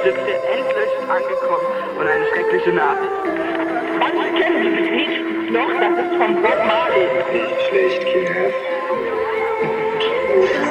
sind wir endlich angekommen und eine schreckliche Nachricht. Manche kennen dieses Lied noch, das ist von Bob Marley. Nicht schlecht, Kinder.